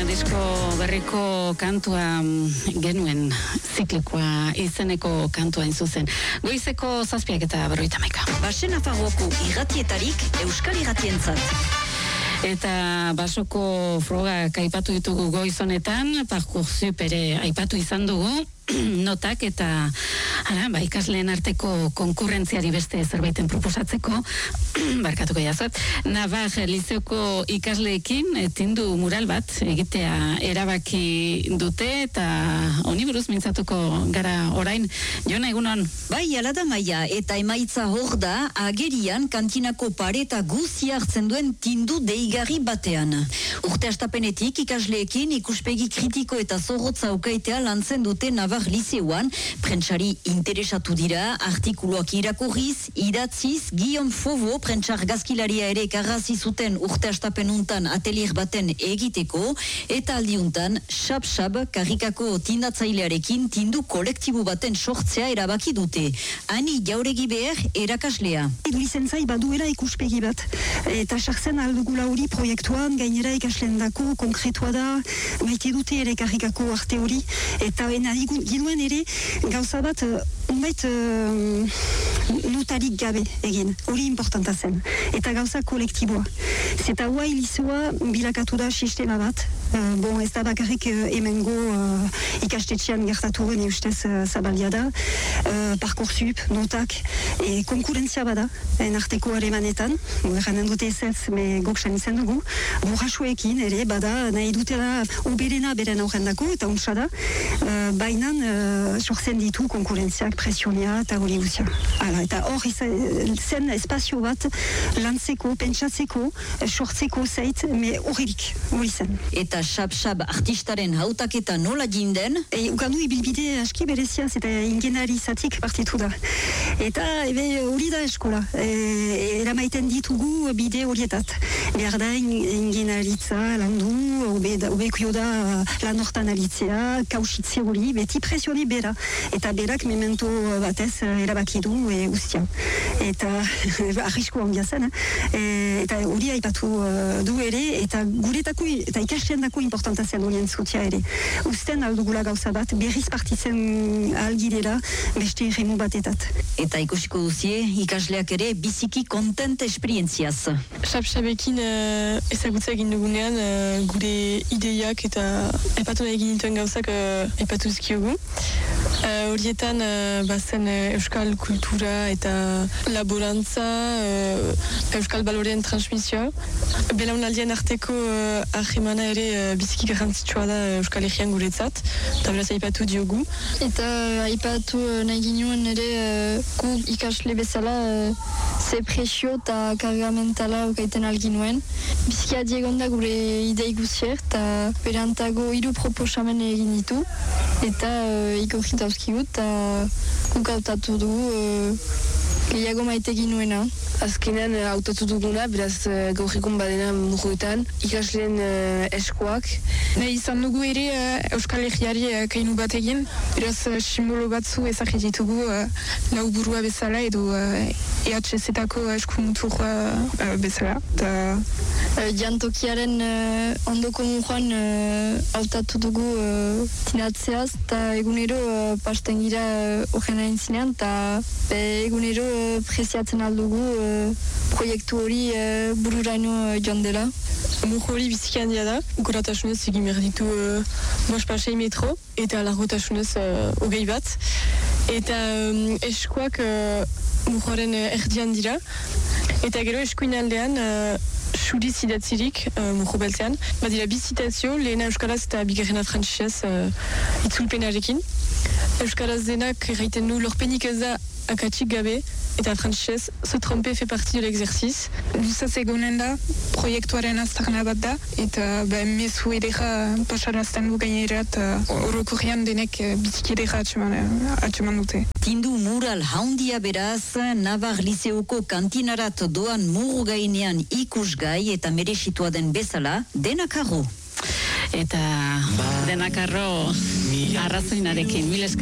disko berriko kantua genuen ziklikoa izeneko kantua zuzen. Goizeko 7:50. Basen Nafarroako irratietarik Euskal Irratientzat. Eta basoko frogak aipatu ditugu goiz honetan, Parcoursup ere aipatu izan dugu, notak eta ikasleen arteko konkurrentziari beste zerbaiten proposatzeko, barkatuko jazot, Navar Lizeoko ikasleekin tindu mural bat egitea erabaki dute eta honi buruz mintzatuko gara orain. Jona, egunon? Bai, ala da Maia, eta emaitza hor da, agerian kantinako pareta guzia hartzen duen tindu deigarri batean. Urte astapenetik ikasleekin ikuspegi kritiko eta zorrotza ukaitea lantzen dute Navar Lizeoan, prentsari interesatu dira, artikuluak irakurriz, idatziz, Guillaume Fauveau prentsar gazkilaria ere karrazi zuten urte astapenuntan atelier baten egiteko, eta aldiuntan, Xab karrikako tindatzailearekin tindu kolektibo baten sortzea erabaki dute. Ani Jauregi Beher erakaslea. Lizentzai baduela ikuspegi bat, eta sartzen aldugula hori proiektuan, gainera ikaslendako konkretua da, maite dute ere karrikako arte hori, eta ginuen ere gauza bat notarik gabe egin, hori importanta zen, eta gauza kolektiboa. Zeta huai lizoa bilakatu da sistema bat, ez da bakarrik hemengo ikastetxean gertatu gene ustez zabaldia da, Parcoursup, notak, konkurentzia bada, arteko haremanetan, erranen dute ez goksan izan dugu, burrasuekin ere bada nahi dutela uberena beren aurrendako, eta untsa da, bainan sortzen ditu konkurentziak, presionia eta hori guzia. Eta hor zen espazio bat lantzeko, pentsatzeko, sortzeko zait, hori zen. Eta Xab artistaren hautaketa nola jinden? Ukandu ibilbide aski bereziaz eta ingenari zatik partitu da. Eta hori da eskola. Eramaiten ditugu bide horietat. Behar da ingenaritza landu, obekio da lan hortan alitzea, kausitze hori, beti presioni bera. Eta berak memento batez erabaki du guztia. Eta arrisko handia zen. Eta hori aipatu du ere, eta guretako, eta ikasleendako importanta zen horien zutia ere. Usten aldugula gauza bat, berriz partitzen algirela beste remu batetat. Eta ikusiko duzie, ikasleak ere biziki kontent esperientziaz. Xabekin ezagutza egin dugunean gure ideiak eta aipatu nahi egin dituen gauzak aipatu zikiogu. Horietan bazen euskal kultura eta laborantza, euskal baloreen transmisioa. Belaunaldien arteko ahemana ere biziki garrantzitsua da euskal herrian guretzat, eta beraz aipatu diogu. Eta aipatu nahi ginuen ere gu ikasle bezala ze presio eta karga mentala okaiten alginuen. Biziki adiegon da gure idei guzier, eta berantago 3 proposamen egin ditu, eta ikorrit hauskigut, eta guk hautatu dugu gehiago maite ginuena. Azkenean hautatu duguna, beraz gaurikun badena muruetan, ikasleen eskoak. Nahi izan dugu ere Euskal Herriari kainu bat egin, beraz simbolo batzu ezagit ditugu lau burua bezala edo EHZ-etako eskumutur bezala. Jantokiaren ondoko muruan hautatu dugu tinatzeaz, eta egunero pasten gira horren hain zinean, eta egunero preziatzen aldugu proiektu hori bururaino joan dela. Muro hori biziki handia da, goratasunez egin behar ditu 5 metro, eta largotasunez 20 bat. Eta eskoak muroaren erdian dira, eta gero eskuin aldean suriz idatzirik muro beltzean. Badira bizitazio, lehena euskaraz eta bigarrena frantsesez itzulpenarekin. Euskaraz denak erraiten du lorpenik ez da akatsik gabe, eta frantsesez se tromper fait partie de l'exercice. Luzaz egonen da, proiektuaren aztarna bat da, eta mezu edera pasarazten du gainera, eta orokorrean denek biziki edera atxeman dute. Tindu mural haundia beraz, Navar Lizeoko kantinarat doan muru gainean ikusgai eta meresitua den bezala, denakarro. Eta denakarro arrazoinarekin, mil esker.